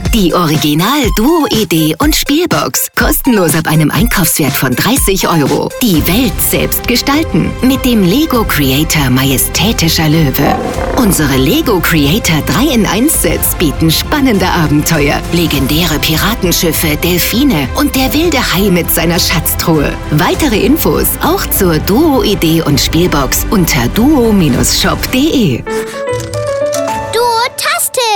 Die Original Duo-Idee und Spielbox. Kostenlos ab einem Einkaufswert von 30 €. Die Welt selbst gestalten. Mit dem Lego Creator Majestätischer Löwe. Unsere Lego Creator 3-in-1-Sets bieten spannende Abenteuer, legendäre Piratenschiffe, Delfine und der wilde Hai mit seiner Schatztruhe. Weitere Infos auch zur Duo-Idee und Spielbox unter duo-shop.de.